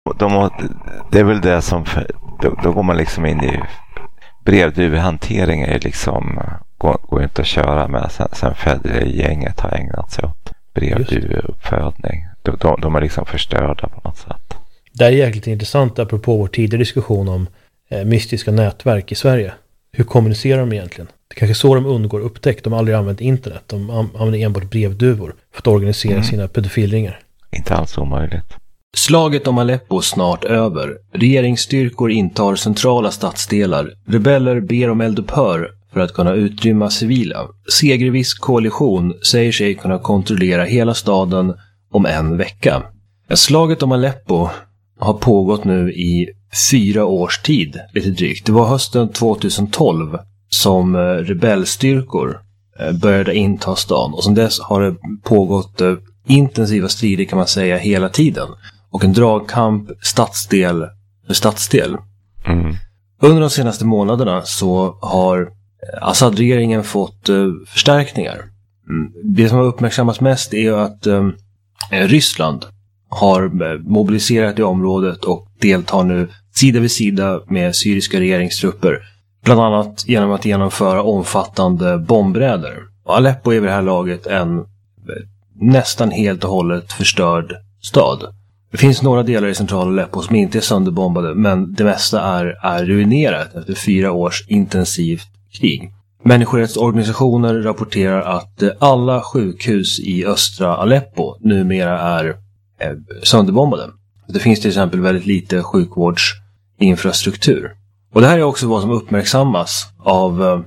Det är väl det som... Då går man liksom in i... Brevduvehantering är liksom... Går inte att köra med. Sen Federer-gänget har ägnat sig åt brevduveuppfödning. De är liksom förstörda på något sätt. Det är jäkligt intressant apropå vår tidigare diskussion om mystiska nätverk i Sverige. Hur kommunicerar de egentligen? Det är kanske så de undgår upptäckt. De har aldrig använt internet. De använder enbart brevduvor för att organisera sina pedofilringar. Inte alls omöjligt. Slaget om Aleppo snart över. Regeringsstyrkor intar centrala stadsdelar. Rebeller ber om eldupphör för att kunna utrymma civila. Segerviss koalition säger sig kunna kontrollera hela staden om en vecka. Slaget om Aleppo har pågått nu i 4 års tid, lite drygt. Det var hösten 2012 som rebellstyrkor började inta stan. Och sedan dess har det pågått intensiva strider kan man säga hela tiden. Och en dragkamp stadsdel för stadsdel. Under de senaste månaderna så har Assad-regeringen fått förstärkningar. Det som har uppmärksammats mest är att Ryssland har mobiliserat i området och deltar nu sida vid sida med syriska regeringstrupper. Bland annat genom att genomföra omfattande bombräder. Och Aleppo är vid det här laget en nästan helt och hållet förstörd stad. Det finns några delar i centrala Aleppo som inte är sönderbombade, men det mesta är ruinerat efter 4 års intensivt krig. Människorättsorganisationer rapporterar att alla sjukhus i östra Aleppo numera är sönderbombade. Det finns till exempel väldigt lite sjukvårdsinfrastruktur. Och det här är också vad som uppmärksammas av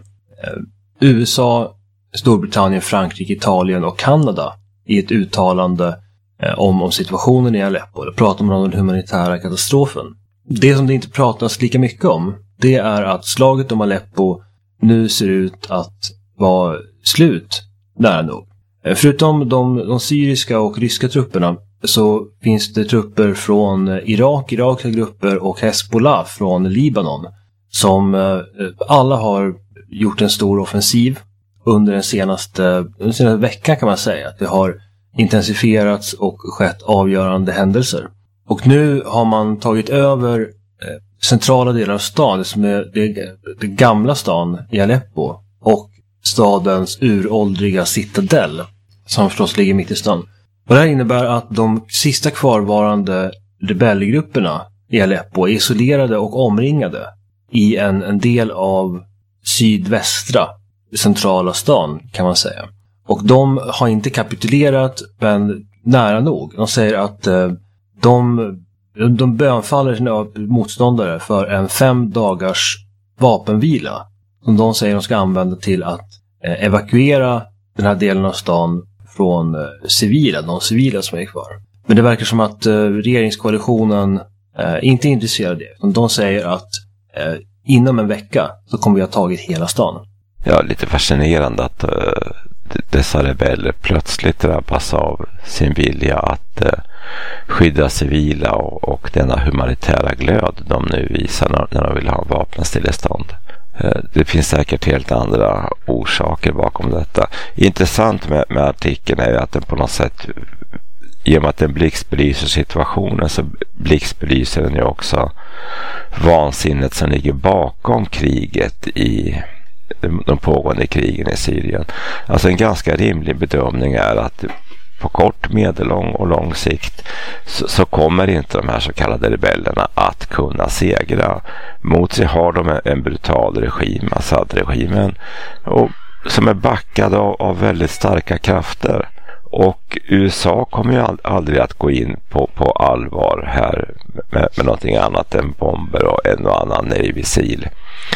USA, Storbritannien, Frankrike, Italien och Kanada i ett uttalande om situationen i Aleppo. Då pratar man om den humanitära katastrofen. Det som det inte pratas lika mycket om, det är att slaget om Aleppo nu ser ut att vara slut nära nog. Förutom de syriska och ryska trupperna så finns det trupper från irakiska grupper och Hezbollah från Libanon som alla har gjort en stor offensiv under den senaste veckan kan man säga. Att det har intensifierats och skett avgörande händelser. Och nu har man tagit över centrala delar av staden som är det gamla stan i Aleppo och stadens uråldriga citadell som förstås ligger mitt i stan. Och det här innebär att de sista kvarvarande rebellgrupperna i Aleppo är isolerade och omringade i en del av sydvästra centrala stan kan man säga. Och de har inte kapitulerat men nära nog. De säger att de bönfaller sina motståndare för en 5 dagars vapenvila som de säger de ska använda till att evakuera den här delen av stan från de civila som är kvar. Men det verkar som att regeringskoalitionen inte är intresserad av det. De säger att inom en vecka så kommer vi ha tagit hela stan. Ja, lite fascinerande att dessa rebeller plötsligt drabbas av sin vilja att skydda civila och denna humanitära glöd de nu visar när de vill ha vapenstillestånd. Det finns säkert helt andra orsaker bakom detta. Intressant med artikeln är att den på något sätt, i och med att den blixtbelyser situationen, så blixtbelyser den ju också vansinnet som ligger bakom kriget i de pågående krigen i Syrien. Alltså en ganska rimlig bedömning är att på kort, medellång och lång sikt så kommer inte de här så kallade rebellerna att kunna segra. Mot sig har de en brutal regim, Assad-regimen, och som är backad av väldigt starka krafter. Och USA kommer ju aldrig att gå in på allvar här med någonting annat än bomber och en och annan Navy-SEAL.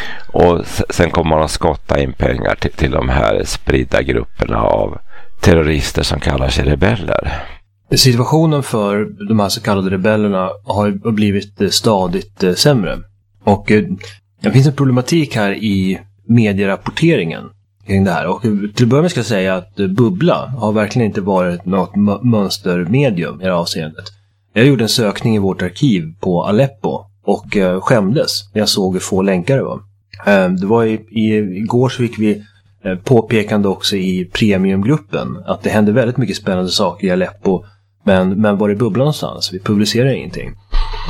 Och sen kommer man att skotta in pengar till de här spridda grupperna av terrorister som kallar sig rebeller. Situationen för de här så kallade rebellerna har blivit stadigt sämre. Och det finns en problematik här i medierapporteringen kring det här. Och till att börja med ska jag säga att Bubbla har verkligen inte varit något mönstermedium i det här avseendet. Jag gjorde en sökning i vårt arkiv på Aleppo och skämdes när jag såg hur få länkar det var. Det var igår så fick vi påpekande också i premiumgruppen att det hände väldigt mycket spännande saker i Aleppo, men var det Bubbla någonstans? Vi publicerar ingenting.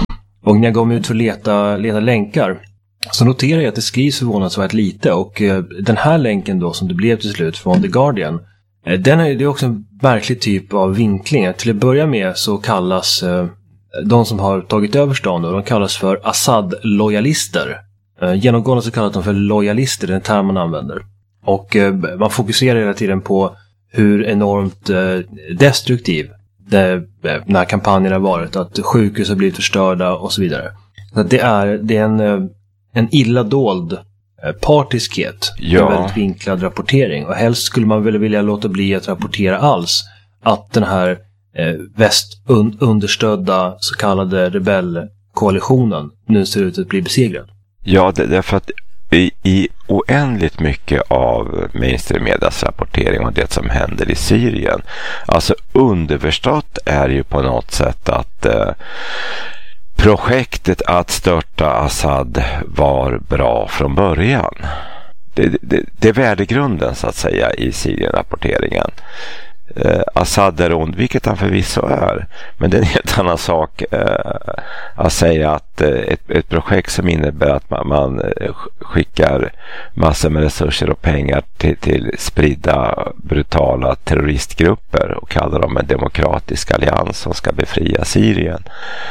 Och när jag gav mig ut för att leta länkar så noterar jag att det skrivs förvånansvärt lite. Och den här länken då som det blev till slut från The Guardian, det är också en verklig typ av vinkling. Till att börja med så kallas de som har tagit över stan då, de kallas för Assad-lojalister. Genomgående så kallas de för lojalister, den term man använder. Och man fokuserar hela tiden på hur enormt destruktiv den här kampanjen har varit. Att sjukhus har blivit förstörda och så vidare. Så att det är en illa dold partiskhet. Ja. En väldigt vinklad rapportering. Och helst skulle man väl vilja låta bli att rapportera alls att den här västunderstödda så kallade rebellkoalitionen nu ser ut att bli besegrad. Ja, därför att i oändligt mycket av mainstream-medias rapportering om det som händer i Syrien, alltså underförstått är ju på något sätt att projektet att störta Assad var bra från början. Det är värdegrunden så att säga i Syrien-rapporteringen. Assad är ond, vilket han förvisso är, men det är en helt annan sak att säga att ett projekt som innebär att man skickar massor med resurser och pengar till spridda brutala terroristgrupper och kallar dem en demokratisk allians som ska befria Syrien.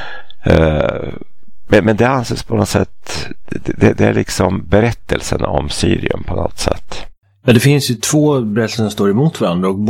Men det anses på något sätt, det är liksom berättelsen om Syrien på något sätt. Ja, det finns ju två berättelser som står emot varandra och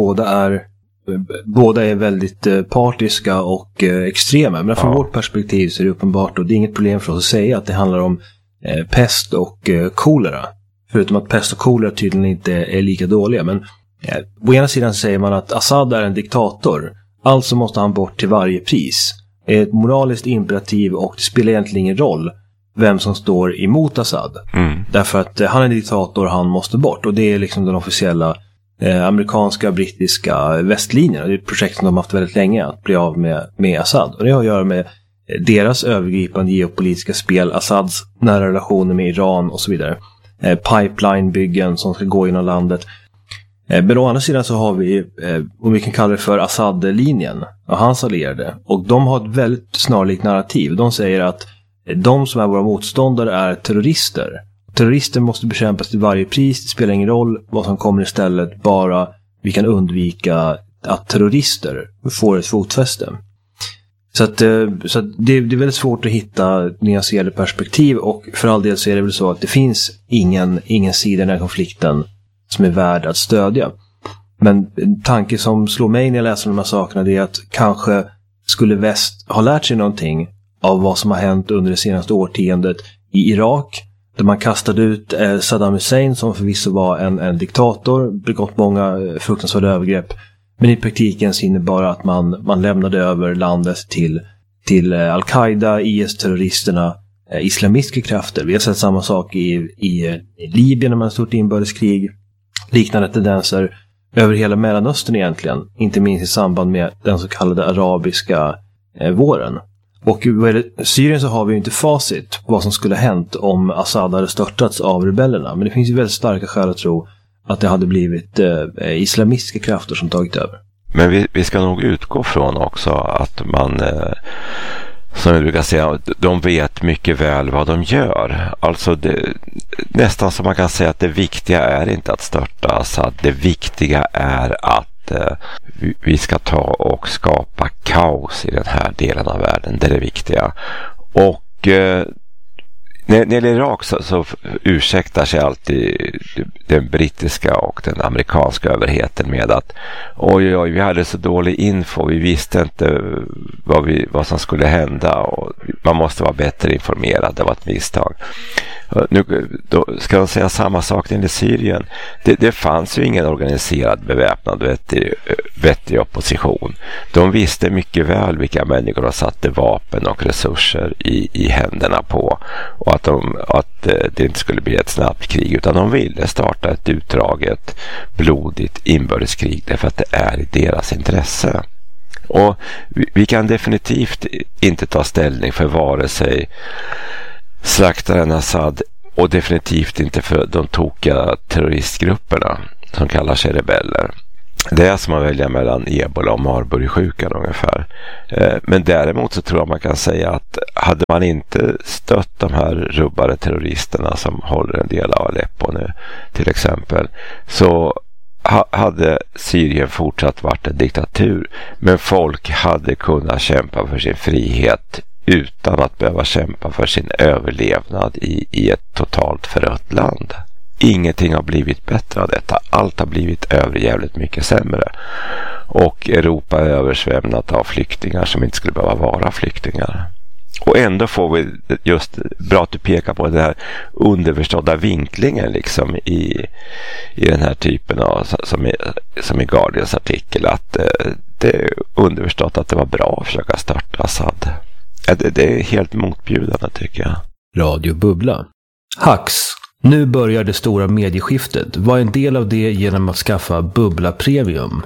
båda är väldigt partiska och extrema. Men från vårt perspektiv så är det uppenbart, och det är inget problem för oss att säga, att det handlar om pest och kolera. Förutom att pest och kolera tydligen inte är lika dåliga. Men på ena sidan säger man att Assad är en diktator. Alltså måste han bort till varje pris. Det är ett moraliskt imperativ och det spelar egentligen ingen roll vem som står emot Assad. Därför att han är en diktator, han måste bort. Och det är liksom den officiella amerikanska, brittiska västlinjen. Det är ett projekt som de har haft väldigt länge, att bli av med Assad. Och det har att göra med deras övergripande geopolitiska spel, Assads nära relationer med Iran och så vidare. Pipelinebyggen som ska gå inom landet. Men å andra sidan så har vi, om vi kan kalla det för Assad-linjen och hans allierade. Och de har ett väldigt snarlikt narrativ. De säger att de som är våra motståndare är terrorister. Terrorister måste bekämpas till varje pris. Det spelar ingen roll vad som kommer istället. Bara vi kan undvika att terrorister får ett fotfäste. Så att det är väldigt svårt att hitta nyanserade perspektiv. Och för all del så är det väl så att det finns ingen sida i den här konflikten som är värd att stödja. Men en tanke som slår mig när jag läser de här sakerna, det är att kanske skulle väst ha lärt sig någonting av vad som har hänt under det senaste årtiondet i Irak, där man kastade ut Saddam Hussein, som förvisso var en diktator, begått många fruktansvärda övergrepp, men i praktiken så innebar att man lämnade över landet till Al-Qaida, IS-terroristerna, islamistiska krafter. Vi har sett samma sak i Libyen när man har stort inbördeskrig, liknande tendenser över hela Mellanöstern egentligen, inte minst i samband med den så kallade arabiska våren. Och i Syrien så har vi ju inte facit på vad som skulle ha hänt om Assad hade störtats av rebellerna. Men det finns ju väldigt starka skäl att tro att det hade blivit islamistiska krafter som tagit över. Men vi ska nog utgå från också att man, som vi brukar säga, de vet mycket väl vad de gör. Alltså nästan som man kan säga att det viktiga är inte att störta Assad. Det viktiga är att vi ska ta och skapa kaos i den här delen av världen. Det är det viktiga. Och när det gäller Irak så ursäktar sig alltid den brittiska och den amerikanska överheten med att oj, vi hade så dålig info, vi visste inte vad som skulle hända och man måste vara bättre informerad, det var ett misstag. Nu då ska jag säga samma sak till Syrien. Det fanns ju ingen organiserad beväpnad vettig opposition. De visste mycket väl vilka människor de satte vapen och resurser i händerna på, och att det inte skulle bli ett snabbt krig, utan de ville starta ett utdraget blodigt inbördeskrig därför att det är i deras intresse. Och vi kan definitivt inte ta ställning för vare sig slaktaren Assad och definitivt inte för de tokiga terroristgrupperna som kallar sig rebeller. Det är som att välja mellan ebola och Marburgsjukan ungefär. Men däremot så tror jag man kan säga att hade man inte stött de här rubbade terroristerna som håller en del av Aleppo nu till exempel, så hade Syrien fortsatt varit en diktatur, men folk hade kunnat kämpa för sin frihet utan att behöva kämpa för sin överlevnad i ett totalt förött land. Ingenting har blivit bättre av detta. Allt har blivit överjävligt mycket sämre. Och Europa är översvämnat av flyktingar som inte skulle behöva vara flyktingar. Och ändå får vi just, bra att du pekar på den här underförstådda vinklingen liksom i den här typen av, som i Guardians artikel, att det är underförstått att det var bra att försöka starta Assad. Det är helt motbjudande tycker jag. Radio Bubbla. Hacks. Nu börjar det stora medieskiftet. Var en del av det genom att skaffa Bubbla Premium.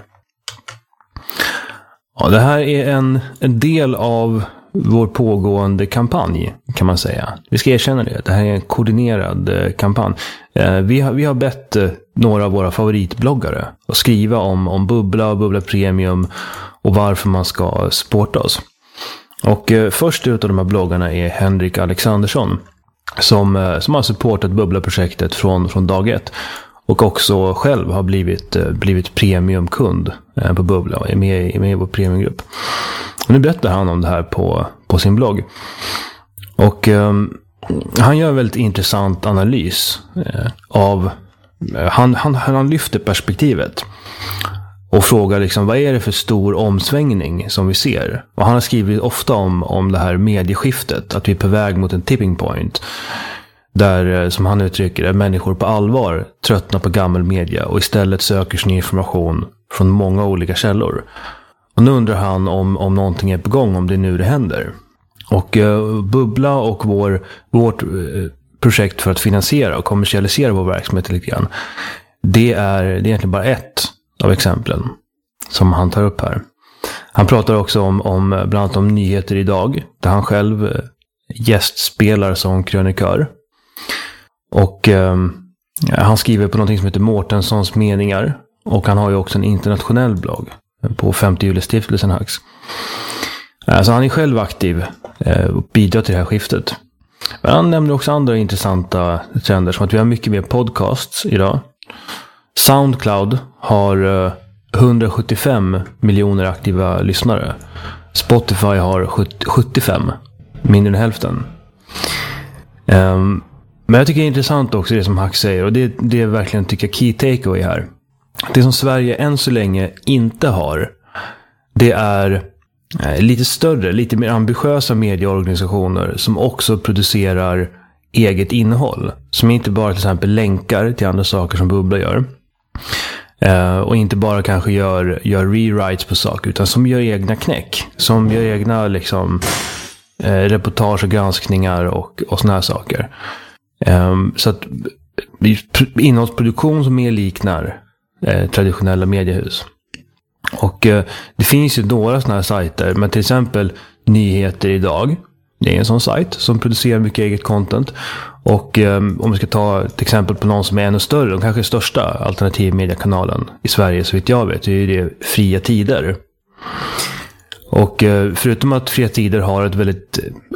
Ja, det här är en del av vår pågående kampanj kan man säga. Vi ska erkänna det. Det här är en koordinerad kampanj. Vi har bett några av våra favoritbloggare att skriva om Bubbla och Bubbla Premium och varför man ska supporta oss. Och först ut av de här bloggarna är Henrik Alexandersson som har supportat Bubbla-projektet från dag ett och också själv har blivit premiumkund på Bubbla och är med i vår premiumgrupp. Och nu berättar han om det här på sin blogg. Och han gör en väldigt intressant analys av han lyfter perspektivet och frågar liksom, vad är det för stor omsvängning som vi ser? Och han har skrivit ofta om det här medieskiftet, att vi är på väg mot en tipping point. Där, som han uttrycker det, människor på allvar tröttnar på gammal media och istället söker sin information från många olika källor. Och nu undrar han om någonting är på gång, om det är nu det händer. Och Bubbla och vårt projekt för att finansiera och kommersialisera vår verksamhet lite grann, det är egentligen bara ett av exemplen som han tar upp här. Han pratar också om bland annat om Nyheter idag, där han själv gästspelar som krönikör. Och han skriver på någonting som heter Mårtenssons meningar, och han har ju också en internationell blogg på 50 Juli-stiftelsen Hacks. Så han är själv aktiv och bidrar till det här skiftet. Men han nämner också andra intressanta trender, som att vi har mycket mer podcasts idag. Soundcloud har 175 miljoner aktiva lyssnare. Spotify har 75, mindre än hälften. Men jag tycker det är intressant också det som Hack säger, och det är verkligen tycker jag key takeaway här. Det som Sverige än så länge inte har, det är lite större, lite mer ambitiösa medieorganisationer som också producerar eget innehåll. Som inte bara till exempel länkar till andra saker som Bubbla gör. Och inte bara kanske gör rewrites på saker, utan som gör egna knäck. Som gör egna liksom, reportage och granskningar och såna här saker. Så att innehållsproduktion som mer liknar traditionella mediehus. Och det finns ju några såna här sajter, men till exempel Nyheter idag, det är en sån sajt som producerar mycket eget content. Och om vi ska ta ett exempel på någon som är ännu större, och kanske största alternativmediakanalen i Sverige så vitt jag vet, är det Fria Tider. Och förutom att Fria Tider har ett väldigt,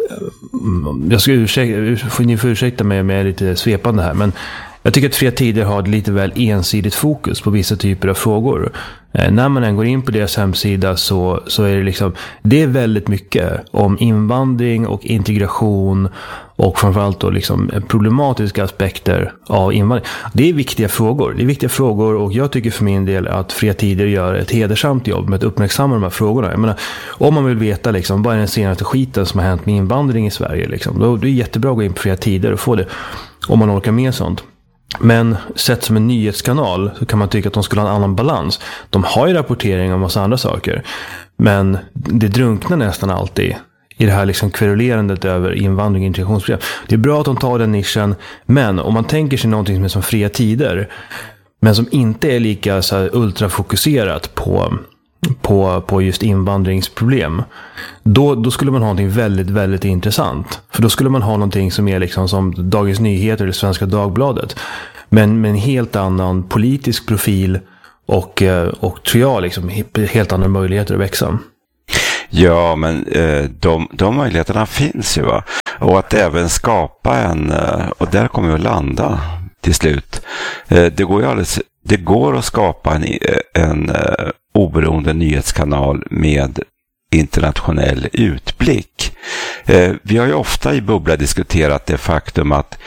ni får ursäkta mig med lite svepande här, men jag tycker att Fria Tider har ett lite väl ensidigt fokus på vissa typer av frågor. När man än går in på deras hemsida så är det liksom, det är väldigt mycket om invandring och integration och framförallt då liksom problematiska aspekter av invandring. Det är viktiga frågor, och jag tycker för min del att Fria Tider gör ett hedersamt jobb med att uppmärksamma de här frågorna. Jag menar, om man vill veta liksom, vad är den senaste skiten som har hänt med invandring i Sverige liksom, då är det jättebra att gå in på Fria Tider och få det, om man orkar med sånt. Men sett som en nyhetskanal så kan man tycka att de skulle ha en annan balans. De har ju rapportering om massa andra saker, men det drunknar nästan alltid i det här liksom kverulerandet över invandring och integrationsproblem. Det är bra att de tar den nischen, men om man tänker sig någonting som är som Fria Tider, men som inte är lika så här ultrafokuserat på just invandringsproblem, då skulle man ha någonting väldigt, väldigt intressant. För då skulle man ha någonting som är liksom som Dagens Nyheter eller Svenska Dagbladet, men med en helt annan politisk profil och tror jag liksom helt andra möjligheter att växa. Ja, men de möjligheterna finns ju, va? Och att även skapa och där kommer vi att landa till slut. Det går att skapa en oberoende nyhetskanal med internationell utblick. Vi har ju ofta i Bubbla diskuterat det faktum att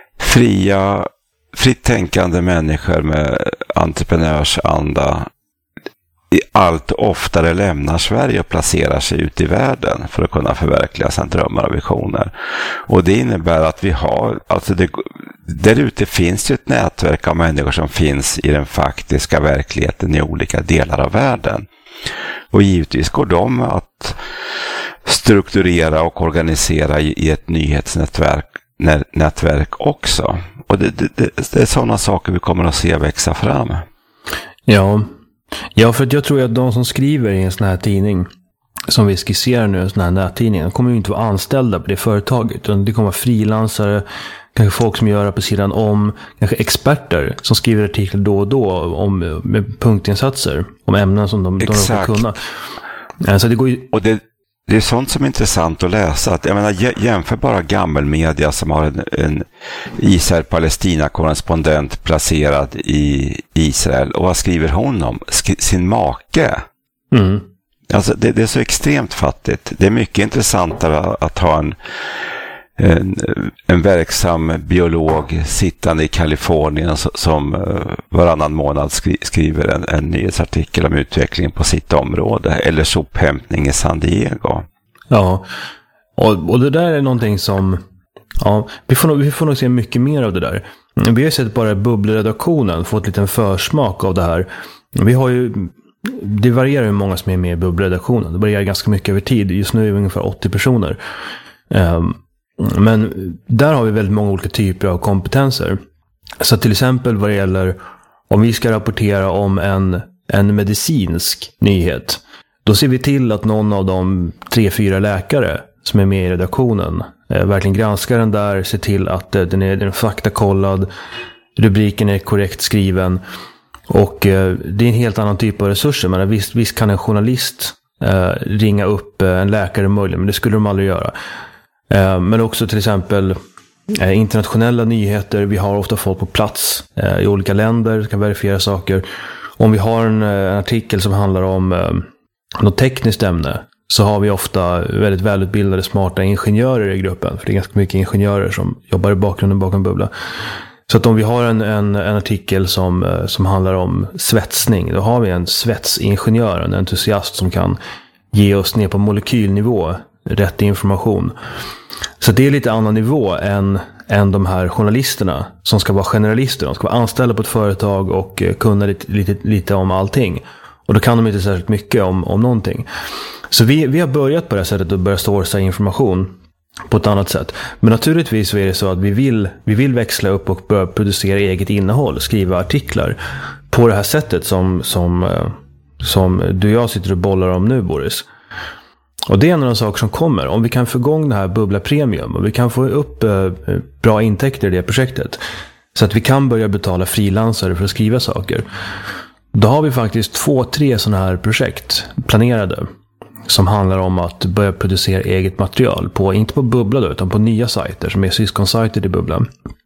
fritt tänkande människor med entreprenörsanda allt oftare lämnar Sverige och placerar sig ute i världen för att kunna förverkliga sina drömmar och visioner. Och det innebär att vi har, där ute finns ju ett nätverk av människor som finns i den faktiska verkligheten i olika delar av världen. Och givetvis går de att strukturera och organisera i ett nyhetsnätverk också. Och det är sådana saker vi kommer att se växa fram. Ja, för att jag tror att de som skriver i en sån här tidning, som vi skisserar nu, en sån här nättidning, de kommer ju inte vara anställda på det företaget, utan det kommer vara frilansare, kanske folk som gör det på sidan om, kanske experter som skriver artiklar då och då med punktinsatser om ämnen som de ska kunna. Så det går ju... Och det är sånt som är intressant att läsa. Att, jag menar, jämför bara gammelmedia som har en Israel-Palestina-korrespondent placerad i Israel. Och vad skriver hon om? Sin make. Mm. Alltså, det är så extremt fattigt. Det är mycket intressantare att ha en verksam biolog sittande i Kalifornien som varannan månad skriver en nyhetsartikel om utvecklingen på sitt område, eller sophämtning i San Diego. Ja, och det där är någonting som vi får nog se mycket mer av det där. Vi har sett bara Bubbleredaktionen fått en liten försmak av det här. Vi har ju, det varierar hur många som är med i Bubbleredaktionen. Det varierar ganska mycket över tid. Just nu är vi ungefär 80 personer. Men där har vi väldigt många olika typer av kompetenser. Så till exempel vad det gäller om vi ska rapportera om en medicinsk nyhet, då ser vi till att någon av de 3-4 läkare som är med i redaktionen verkligen granskar den där, ser till att den är faktakollad, rubriken är korrekt skriven, och det är en helt annan typ av resurser. Men visst kan en journalist ringa upp en läkare möjligen, men det skulle de aldrig göra. Men också till exempel internationella nyheter. Vi har ofta folk på plats i olika länder som kan verifiera saker. Om vi har en artikel som handlar om något tekniskt ämne, så har vi ofta väldigt välutbildade, smarta ingenjörer i gruppen. För det är ganska mycket ingenjörer som jobbar i bakgrunden bakom Bubbla. Så att om vi har en artikel som handlar om svetsning, då har vi en svetsingenjör, en entusiast som kan ge oss ner på molekylnivå rätt information. Så det är lite annan nivå än de här journalisterna som ska vara generalister. De ska vara anställda på ett företag och kunna lite om allting. Och då kan de inte särskilt mycket om någonting. Så vi har börjat på det här sättet att börja sourca information på ett annat sätt. Men naturligtvis så är det så att vi vill växla upp och börja producera eget innehåll, skriva artiklar på det här sättet som du och jag sitter och bollar om nu, Boris. Och det är en av de saker som kommer. Om vi kan få igång det här Bubbla Premium och vi kan få upp bra intäkter i det projektet, så att vi kan börja betala frilansare för att skriva saker, då har vi faktiskt 2-3 sådana här projekt planerade som handlar om att börja producera eget material inte på Bubbla då, utan på nya sajter som är syskonsajter i Bubbla.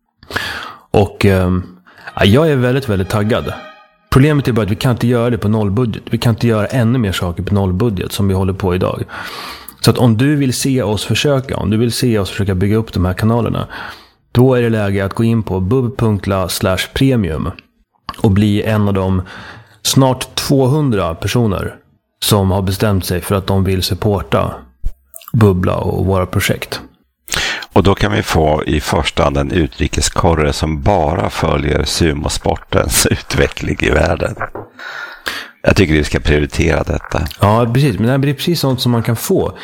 Och jag är väldigt, väldigt taggad. Problemet är bara att vi kan inte göra det på nollbudget. Vi kan inte göra ännu mer saker på nollbudget som vi håller på idag. Så att om du vill se oss försöka bygga upp de här kanalerna, då är det läge att gå in på bubb.la/premium och bli en av de snart 200 personer som har bestämt sig för att de vill supporta Bubbla och våra projekt. Och då kan vi få i första hand en utrikeskorre som bara följer sumosportens utveckling i världen. Jag tycker vi ska prioritera detta. Ja, precis. Men det är precis sånt som man kan få.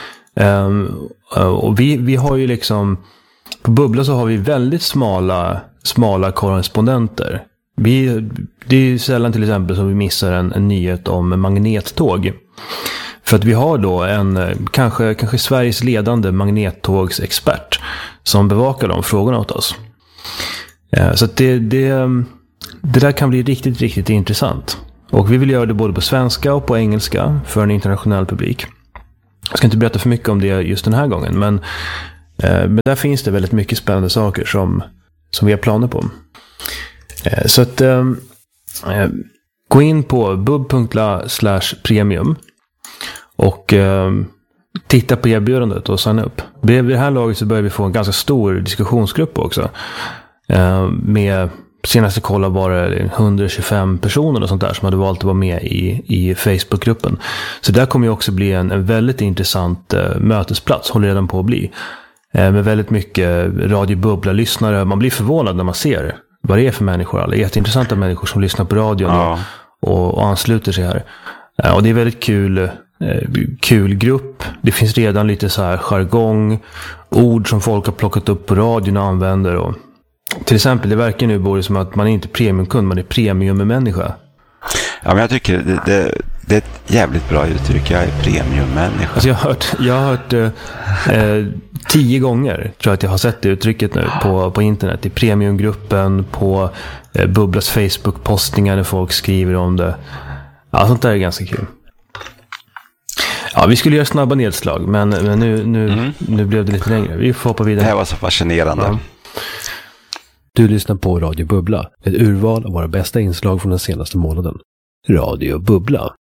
Och vi har ju liksom... På Bubbla så har vi väldigt smala korrespondenter. Det är ju sällan till exempel som vi missar en nyhet om magnettåg. För att vi har då kanske Sveriges ledande magnettågsexpert som bevakar de frågorna åt oss. Så att det där kan bli riktigt, riktigt intressant. Och vi vill göra det både på svenska och på engelska för en internationell publik. Jag ska inte berätta för mycket om det just den här gången, men där finns det väldigt mycket spännande saker som vi har planer på. Så att gå in på bub.la/premium och titta på erbjudandet och signa upp. Vid det här laget så börjar vi få en ganska stor diskussionsgrupp också. Med senaste kolla var det 125 personer och sånt där som hade valt att vara med i Facebookgruppen. Så där kommer ju också bli en väldigt intressant mötesplats, håller redan på att bli. Med väldigt mycket Radio Bubbla-lyssnare. Man blir förvånad när man ser vad det är för människor. Alla jätteintressanta människor som lyssnar på radion och ansluter sig här. Och det är väldigt kul grupp. Det finns redan lite så här jargong, ord som folk har plockat upp på radion och använder. Och till exempel, det verkar nu både som att man är inte premiumkund, man är premiummänniska. Ja, men jag tycker det är ett jävligt bra uttryck. Jag är premiummänniska. Alltså jag har hört 10 gånger, tror jag att jag har sett det uttrycket nu på internet. I premiumgruppen, på Bubblas Facebook-postningar när folk skriver om det. Ja, sånt där är ganska kul. Ja, vi skulle göra snabba nedslag, men nu blev det lite längre. Vi får hoppa vidare. Det här var så fascinerande. Ja. Du lyssnar på Radio Bubbla, ett urval av våra bästa inslag från den senaste månaden. Radio Bubbla.